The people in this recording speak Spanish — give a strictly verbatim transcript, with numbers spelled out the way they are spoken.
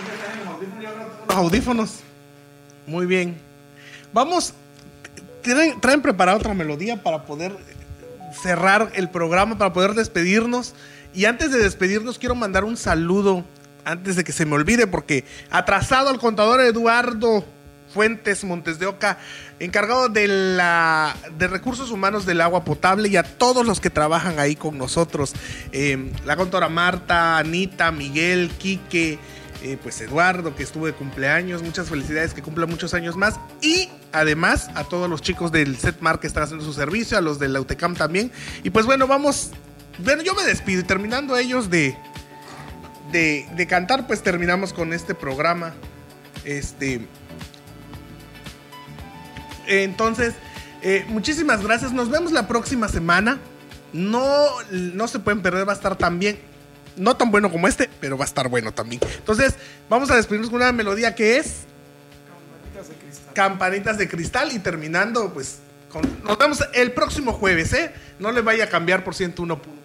Los audífonos. Muy bien. Vamos. ¿Tienen, traen preparada otra melodía para poder cerrar el programa, para poder despedirnos? Y antes de despedirnos, quiero mandar un saludo, antes de que se me olvide, porque atrasado al contador Eduardo Fuentes Montes de Oca, encargado de la de recursos humanos del agua potable, y a todos los que trabajan ahí con nosotros, eh, la contadora Marta, Anita, Miguel, Quique, eh, pues Eduardo, que estuvo de cumpleaños, muchas felicidades, que cumpla muchos años más, y además a todos los chicos del Setmar que están haciendo su servicio, a los del Lautecam también. Y pues bueno, vamos, bueno, yo me despido, y terminando ellos de de, de cantar, pues terminamos con este programa. Este Entonces, eh, muchísimas gracias. Nos vemos la próxima semana. No, no se pueden perder, va a estar también, no tan bueno como este, pero va a estar bueno también. Entonces, vamos a despedirnos con una melodía que es Campanitas de Cristal. Campanitas de Cristal. Y terminando, pues, con, nos vemos el próximo jueves, ¿eh? No le vaya a cambiar por ciento uno punto